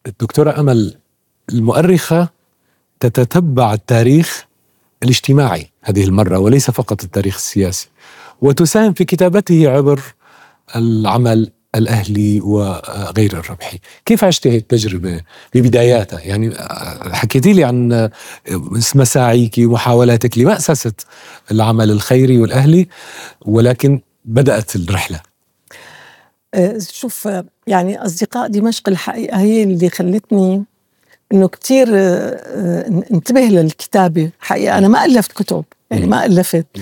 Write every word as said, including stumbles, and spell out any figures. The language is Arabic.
الدكتورة أمل المؤرخة تتتبع التاريخ الاجتماعي هذه المرة وليس فقط التاريخ السياسي، وتساهم في كتابته عبر العمل الأهلي وغير الربحي. كيف عشت هذه التجربة ببداياتها؟ يعني حكيتي لي عن مساعيك ومحاولاتك لمأسسة العمل الخيري والأهلي، ولكن بدأت الرحلة. شوف، يعني أصدقاء دمشق الحقيقة هي اللي خلتني إنه كتير انتبه للكتابة. حقيقة أنا ما ألفت كتب، يعني ما ألفت